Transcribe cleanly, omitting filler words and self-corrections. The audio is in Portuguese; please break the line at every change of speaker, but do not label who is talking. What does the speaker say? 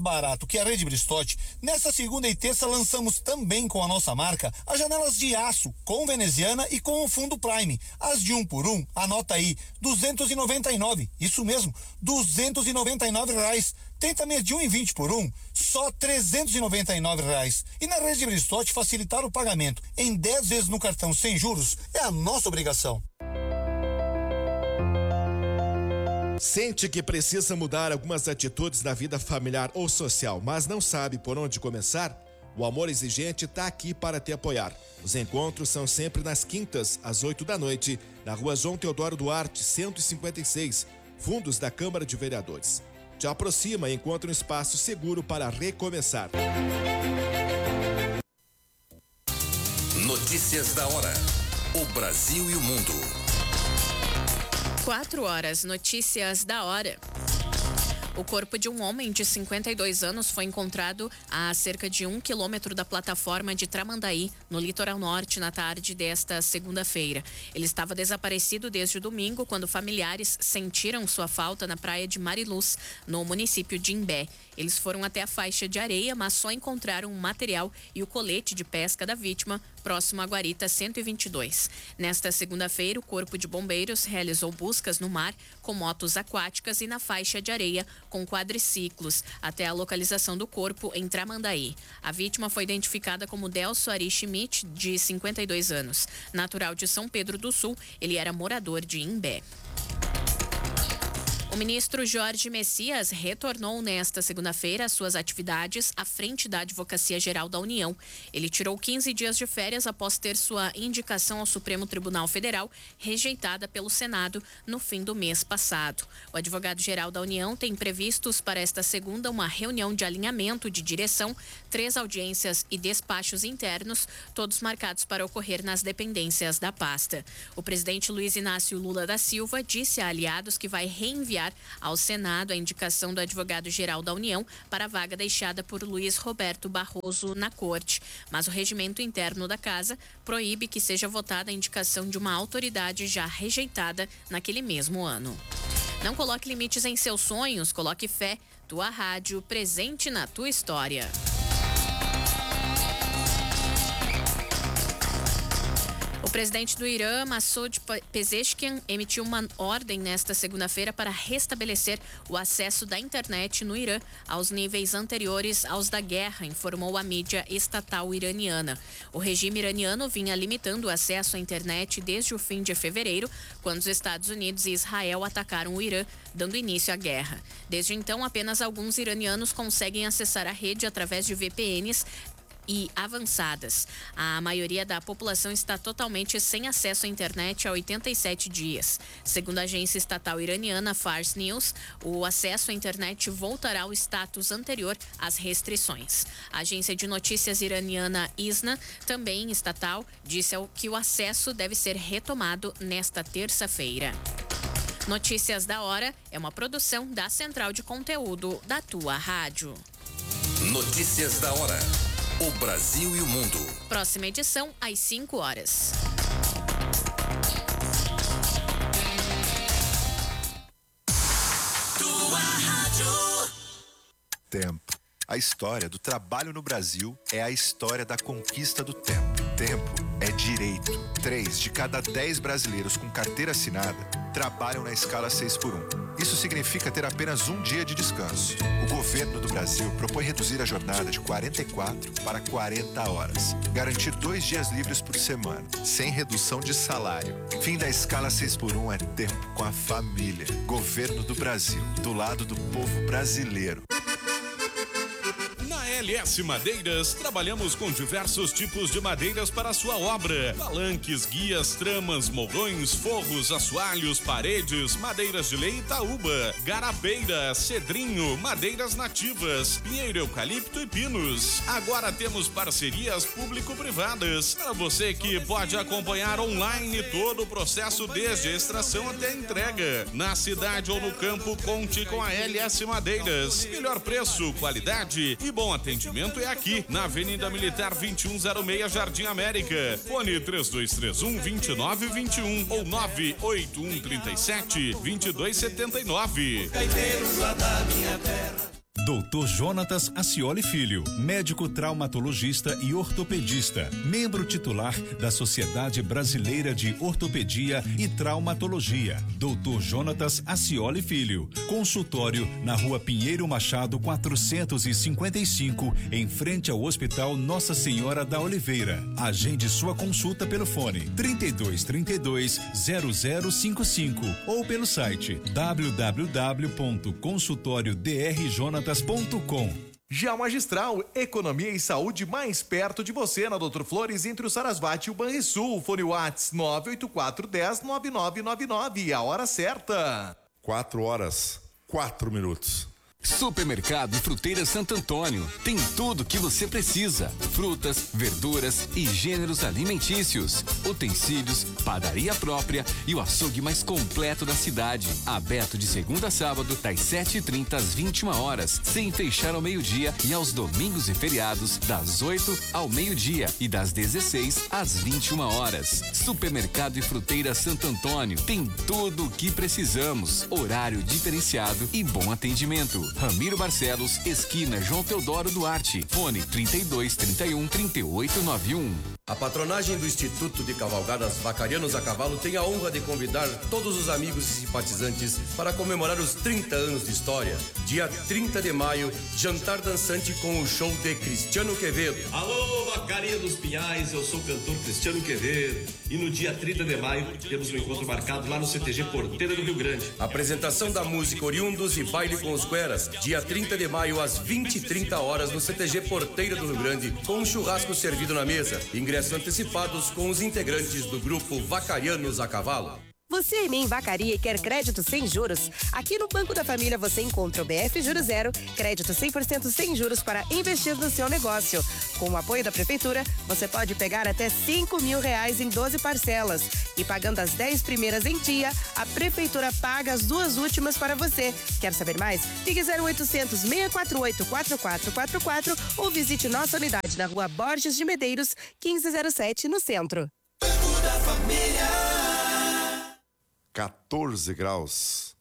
barato que a Rede Bristotti, nesta segunda e terça lançamos também com a nossa marca as janelas de aço com veneziana e com o fundo Prime. As de 1 por 1, anota aí, 299, isso mesmo, R$299. Tem também as de 1,20 por 1, só R$399. E na Rede Bristotti, facilitar o pagamento em 10 vezes no cartão sem juros é a nossa obrigação.
Sente que precisa mudar algumas atitudes na vida familiar ou social, mas não sabe por onde começar? O Amor Exigente está aqui para te apoiar. Os encontros são sempre nas quintas, às 8 da noite, na rua João Teodoro Duarte, 156, fundos da Câmara de Vereadores. Te aproxima e encontra um espaço seguro para recomeçar.
Notícias da hora. O Brasil e o mundo.
4 horas, notícias da hora. O corpo de um homem de 52 anos foi encontrado a cerca de 1 quilômetro da plataforma de Tramandaí, no litoral norte, na tarde desta segunda-feira. Ele estava desaparecido desde o domingo, quando familiares sentiram sua falta na praia de Mariluz, no município de Imbé. Eles foram até a faixa de areia, mas só encontraram o material e o colete de pesca da vítima, próximo à guarita 122. Nesta segunda-feira, o Corpo de Bombeiros realizou buscas no mar com motos aquáticas e na faixa de areia com quadriciclos, até a localização do corpo em Tramandaí. A vítima foi identificada como Delso Ari Schmidt, de 52 anos. Natural de São Pedro do Sul, ele era morador de Imbé. O ministro Jorge Messias retornou nesta segunda-feira às suas atividades à frente da Advocacia Geral da União. Ele tirou 15 dias de férias após ter sua indicação ao Supremo Tribunal Federal rejeitada pelo Senado no fim do mês passado. O advogado-geral da União tem previstos para esta segunda uma reunião de alinhamento de direção, 3 audiências e despachos internos, todos marcados para ocorrer nas dependências da pasta. O presidente Luiz Inácio Lula da Silva disse a aliados que vai reenviar ao Senado a indicação do advogado-geral da União para a vaga deixada por Luiz Roberto Barroso na corte. Mas o regimento interno da casa proíbe que seja votada a indicação de uma autoridade já rejeitada naquele mesmo ano. Não coloque limites em seus sonhos, coloque fé. Tua rádio, presente na tua história. O presidente do Irã, Massoud Pezeshkian, emitiu uma ordem nesta segunda-feira para restabelecer o acesso da internet no Irã aos níveis anteriores aos da guerra, informou a mídia estatal iraniana. O regime iraniano vinha limitando o acesso à internet desde o fim de fevereiro, quando os Estados Unidos e Israel atacaram o Irã, dando início à guerra. Desde então, apenas alguns iranianos conseguem acessar a rede através de VPNs e avançadas. A maioria da população está totalmente sem acesso à internet há 87 dias. Segundo a agência estatal iraniana Fars News, o acesso à internet voltará ao status anterior às restrições. A agência de notícias iraniana ISNA, também estatal, disse que o acesso deve ser retomado nesta terça-feira. Notícias da Hora é uma produção da Central de Conteúdo da Tua Rádio.
Notícias da Hora. O Brasil e o mundo.
Próxima edição, às 5 horas.
Tua Rádio.
Tempo. A história do trabalho no Brasil é a história da conquista do tempo. Tempo é direito. 3 de cada 10 brasileiros com carteira assinada trabalham na escala 6x1. Isso significa ter apenas um dia de descanso. O governo do Brasil propõe reduzir a jornada de 44 para 40 horas. Garantir 2 dias livres por semana, sem redução de salário. Fim da escala 6x1 é tempo com a família. Governo do Brasil, do lado do povo brasileiro.
Na LS Madeiras, trabalhamos com diversos tipos de madeiras para a sua obra. Palanques, guias, tramas, mourões, forros, assoalhos, paredes, madeiras de lei Itaúba, garabeira, cedrinho, madeiras nativas, pinheiro, eucalipto e pinos. Agora temos parcerias público-privadas para você que pode acompanhar online todo o processo desde a extração até a entrega. Na cidade ou no campo, conte com a LS Madeiras. Melhor preço, qualidade e bom atendimento é aqui, na Avenida Militar 2106, Jardim América. Fone 3231-2921 ou 98137-2279.
Dr. Jonatas Acioli Filho, médico traumatologista e ortopedista, membro titular da Sociedade Brasileira de Ortopedia e Traumatologia. Dr. Jonatas Acioli Filho, consultório na Rua Pinheiro Machado 455, em frente ao Hospital Nossa Senhora da Oliveira. Agende sua consulta pelo fone 3232-0055 ou pelo site www.consultoriodrjonatas.com.
Já Magistral, economia e saúde mais perto de você na Doutor Flores, entre o Sarasvati e o Banrisul. Fone Whats 984109999. A hora certa.
4h04.
Supermercado e Fruteira Santo Antônio tem tudo que você precisa: frutas, verduras e gêneros alimentícios, utensílios, padaria própria e o açougue mais completo da cidade. Aberto de segunda a sábado, das 7h30 às 21h, sem fechar ao meio-dia, e aos domingos e feriados, das 8 ao meio-dia e das 16 às 21h. Supermercado e Fruteira Santo Antônio tem tudo o que precisamos: horário diferenciado e bom atendimento. Ramiro Barcelos, esquina João Teodoro Duarte. Fone 3231-3891.
A patronagem do Instituto de Cavalgadas Vacarianos a Cavalo tem a honra de convidar todos os amigos e simpatizantes para comemorar os 30 anos de história. Dia 30 de maio, jantar dançante com o show de Cristiano Quevedo.
Alô, Vacaria dos Pinhais, eu sou o cantor Cristiano Quevedo. E no dia 30 de maio, temos um encontro marcado lá no CTG Porteira do Rio Grande.
Apresentação da música Oriundos e baile com os Cueras. Dia 30 de maio, às 20h30 no CTG Porteira do Rio Grande, com um churrasco servido na mesa. Ingressos antecipados com os integrantes do grupo Vacarianos a Cavalo.
Você é MEI Vacaria e quer crédito sem juros? Aqui no Banco da Família você encontra o BF Juro Zero, crédito 100% sem juros para investir no seu negócio. Com o apoio da Prefeitura, você pode pegar até R$5.000 em 12 parcelas. E pagando as 10 primeiras em dia, a Prefeitura paga as 2 últimas para você. Quer saber mais? Ligue 0800 648 4444 ou visite nossa unidade na Rua Borges de Medeiros, 1507, no centro.
Banco da Família. 14 graus.